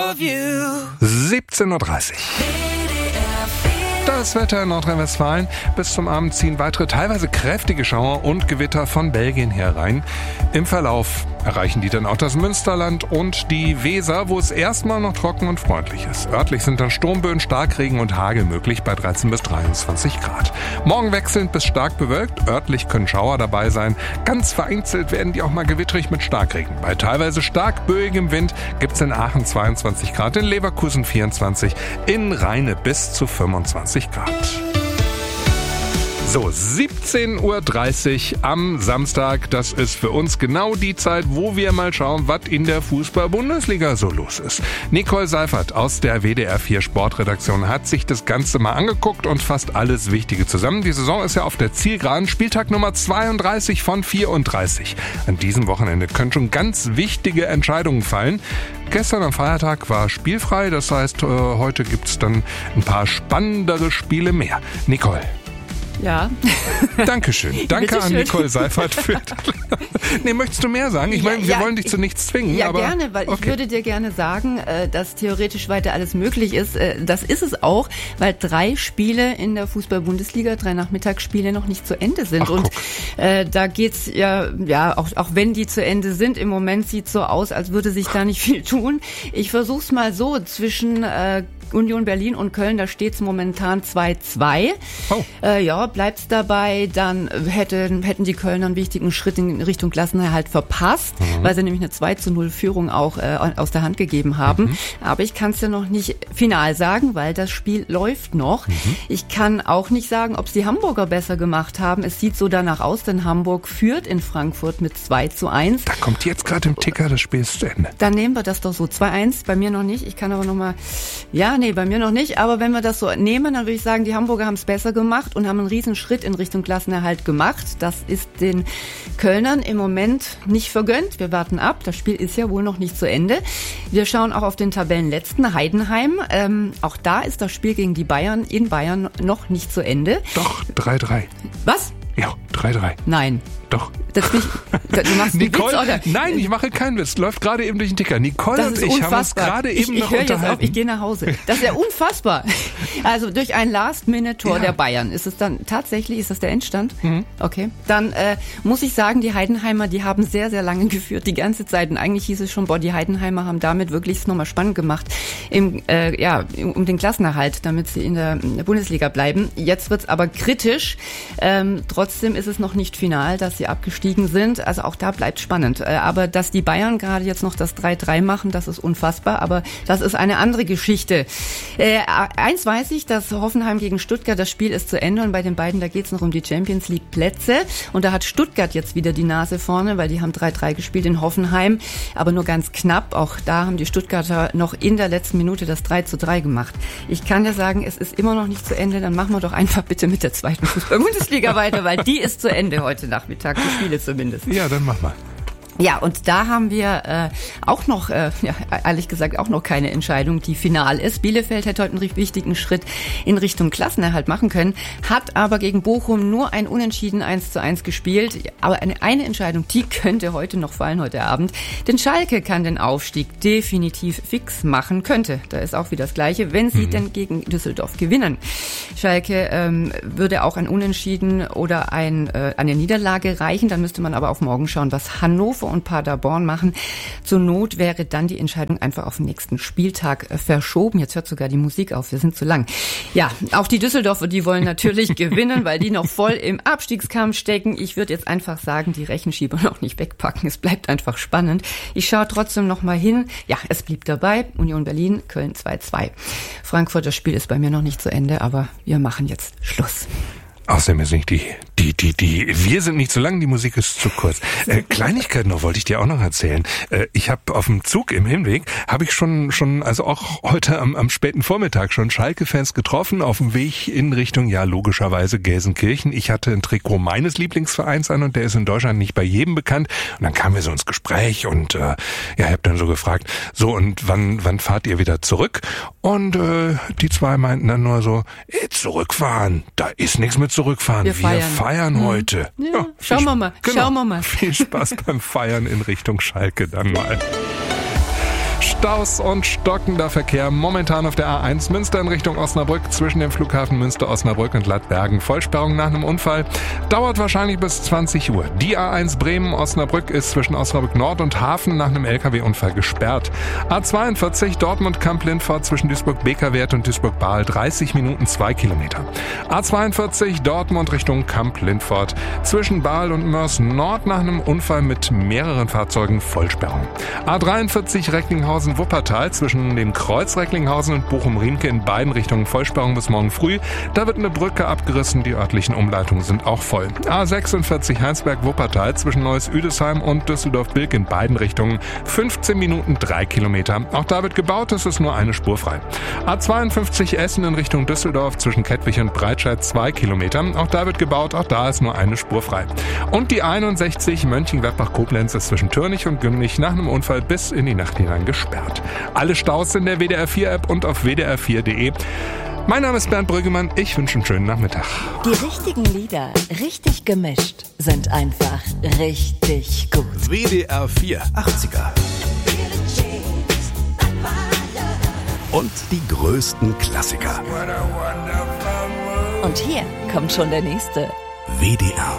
of you. 17:30 Uhr. Das Wetter in Nordrhein-Westfalen. Bis zum Abend ziehen weitere teilweise kräftige Schauer und Gewitter von Belgien herein. Im Verlauf erreichen die dann auch das Münsterland und die Weser, wo es erstmal noch trocken und freundlich ist. Örtlich sind dann Sturmböen, Starkregen und Hagel möglich bei 13 bis 23 Grad. Morgen wechselnd bis stark bewölkt. Örtlich können Schauer dabei sein. Ganz vereinzelt werden die auch mal gewittrig mit Starkregen. Bei teilweise stark böigem Wind gibt es in Aachen 22 Grad, in Leverkusen 24, in Rheine bis zu 25 Grad. So, 17:30 Uhr am Samstag. Das ist für uns genau die Zeit, wo wir mal schauen, was in der Fußball-Bundesliga so los ist. Nicole Seifert aus der WDR 4 Sportredaktion hat sich das Ganze mal angeguckt und fasst alles Wichtige zusammen. Die Saison ist ja auf der Zielgeraden. Spieltag Nummer 32 von 34. An diesem Wochenende können schon ganz wichtige Entscheidungen fallen. Gestern am Feiertag war spielfrei, das heißt, heute gibt's dann ein paar spannendere Spiele mehr. Nicole. Ja. Dankeschön. Danke an Nicole Seifert für... Nee, möchtest du mehr sagen? Ich meine, wir wollen dich zu nichts zwingen. Ja, aber gerne, weil ich würde dir gerne sagen, dass theoretisch weiter alles möglich ist. Das ist es auch, weil 3 Spiele in der Fußball-Bundesliga, 3 Nachmittagsspiele noch nicht zu Ende sind. Ach, und da geht's ja auch wenn die zu Ende sind, im Moment sieht's so aus, als würde sich da nicht viel tun. Ich versuch's mal so, zwischen Union Berlin und Köln, da steht's momentan 2-2. Oh. Bleibt's dabei, dann hätten die Kölner einen wichtigen Schritt in Richtung Klassenerhalt verpasst, weil sie nämlich eine 2-0 Führung auch aus der Hand gegeben haben. Aber ich kann es ja noch nicht final sagen, weil das Spiel läuft noch. Ich kann auch nicht sagen, ob es die Hamburger besser gemacht haben. Es sieht so danach aus, denn Hamburg führt in Frankfurt mit 2-1. Da kommt jetzt gerade im Ticker das Spiel zu Ende. Dann nehmen wir das doch so. 2-1, bei mir noch nicht. Ich kann aber nochmal... bei mir noch nicht. Aber wenn wir das so nehmen, dann würde ich sagen, die Hamburger haben es besser gemacht und haben einen riesen Schritt in Richtung Klassenerhalt gemacht. Das ist den Kölnern im Moment nicht vergönnt. Wir warten ab. Das Spiel ist ja wohl noch nicht zu Ende. Wir schauen auch auf den Tabellenletzten, Heidenheim. Auch da ist das Spiel gegen die Bayern in Bayern noch nicht zu Ende. Doch, 3-3. Was? Ja, 3-3. Nein. Doch. Du machst einen Nicole, Witz, oder? Nein, ich mache keinen Witz. Läuft gerade eben durch den Ticker. Nicole und ich haben uns gerade eben noch unterhalten. Jetzt auf, ich gehe nach Hause. Das ist ja unfassbar. Also durch ein Last-Minute-Tor der Bayern. Ist das der Endstand? Okay. Dann muss ich sagen, die Heidenheimer, die haben sehr, sehr lange geführt, die ganze Zeit. Und eigentlich hieß es schon, die Heidenheimer haben damit wirklich es nochmal spannend gemacht, um den Klassenerhalt, damit sie in der Bundesliga bleiben. Jetzt wird's aber kritisch. Trotzdem ist es noch nicht final, dass sie abgestiegen sind. Also auch da bleibt spannend. Aber dass die Bayern gerade jetzt noch das 3-3 machen, das ist unfassbar. Aber das ist eine andere Geschichte. Eins weiß ich, dass Hoffenheim gegen Stuttgart, das Spiel ist zu Ende. Und bei den beiden, da geht's noch um die Champions League Plätze. Und da hat Stuttgart jetzt wieder die Nase vorne, weil die haben 3-3 gespielt in Hoffenheim. Aber nur ganz knapp. Auch da haben die Stuttgarter noch in der letzten Minute das 3-3 gemacht. Ich kann ja sagen, es ist immer noch nicht zu Ende. Dann machen wir doch einfach bitte mit der zweiten Fußball-Bundesliga weiter, weil die ist zu Ende heute Nachmittag, die Spiele zumindest. Ja, dann mach mal. Ja, und da haben wir auch noch, ehrlich gesagt, auch noch keine Entscheidung, die final ist. Bielefeld hätte heute einen wichtigen Schritt in Richtung Klassenerhalt machen können, hat aber gegen Bochum nur ein Unentschieden 1:1 gespielt. Aber eine Entscheidung, die könnte heute noch fallen, heute Abend. Denn Schalke kann den Aufstieg definitiv fix machen, könnte. Da ist auch wieder das Gleiche, wenn sie denn gegen Düsseldorf gewinnen. Schalke würde auch ein Unentschieden oder eine Niederlage reichen. Dann müsste man aber auf morgen schauen, was Hannover und Paderborn machen. Zur Not wäre dann die Entscheidung einfach auf den nächsten Spieltag verschoben. Jetzt hört sogar die Musik auf, wir sind zu lang. Ja, auch die Düsseldorfer, die wollen natürlich gewinnen, weil die noch voll im Abstiegskampf stecken. Ich würde jetzt einfach sagen, die Rechenschieber noch nicht wegpacken. Es bleibt einfach spannend. Ich schaue trotzdem noch mal hin. Ja, es blieb dabei. Union Berlin, Köln 2-2. Frankfurt, das Spiel ist bei mir noch nicht zu Ende, aber wir machen jetzt Schluss. Außerdem ist nicht wir sind nicht so lang, die Musik ist zu kurz. Kleinigkeit noch wollte ich dir auch noch erzählen. Ich habe auf dem Zug im Hinweg, habe ich schon, also auch heute am späten Vormittag schon Schalke-Fans getroffen, auf dem Weg in Richtung, ja logischerweise Gelsenkirchen. Ich hatte ein Trikot meines Lieblingsvereins an und der ist in Deutschland nicht bei jedem bekannt. Und dann kamen wir so ins Gespräch und ich habe dann so gefragt, so und wann fahrt ihr wieder zurück? Und die zwei meinten dann nur so, zurückfahren, da ist nichts mit zurückfahren. Wir feiern heute. Ja, schauen wir mal. Viel Spaß beim Feiern in Richtung Schalke dann mal. Staus und stockender Verkehr momentan auf der A1 Münster in Richtung Osnabrück zwischen dem Flughafen Münster-Osnabrück und Lattbergen. Vollsperrung nach einem Unfall. Dauert wahrscheinlich bis 20 Uhr. Die A1 Bremen-Osnabrück ist zwischen Osnabrück Nord und Hafen nach einem LKW-Unfall gesperrt. A42 Dortmund-Kamp-Lindfort zwischen Duisburg-Bekerwerth und Duisburg-Bahl 30 Minuten 2 Kilometer. A42 Dortmund Richtung Kamp-Lindfort zwischen Bahl und Mörs Nord nach einem Unfall mit mehreren Fahrzeugen Vollsperrung. A43 Recklinghausen-Wuppertal zwischen dem Kreuz Recklinghausen und Bochum-Riemke in beiden Richtungen Vollsperrung bis morgen früh. Da wird eine Brücke abgerissen, die örtlichen Umleitungen sind auch voll. A46 Heinsberg-Wuppertal zwischen Neuss-Üdesheim und Düsseldorf-Bilk in beiden Richtungen 15 Minuten 3 Kilometer. Auch da wird gebaut, es ist nur eine Spur frei. A52 Essen in Richtung Düsseldorf zwischen Kettwig und Breitscheid 2 Kilometer. Auch da wird gebaut, auch da ist nur eine Spur frei. Und die 61 Mönchengladbach-Koblenz ist zwischen Türnich und Gümmlich nach einem Unfall bis in die Nacht hinein gesperrt. Alle Staus in der WDR4-App und auf wdr4.de. Mein Name ist Bernd Brüggemann, ich wünsche einen schönen Nachmittag. Die richtigen Lieder, richtig gemischt, sind einfach richtig gut. WDR4 80er. Und die größten Klassiker. Und hier kommt schon der nächste. WDR